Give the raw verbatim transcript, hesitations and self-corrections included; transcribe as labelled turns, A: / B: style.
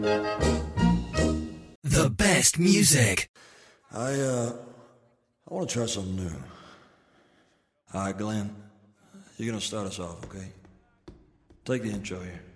A: The best music.
B: I, uh, I want to try something new. All right, Glenn, you're going to start us off, okay? Take the intro here.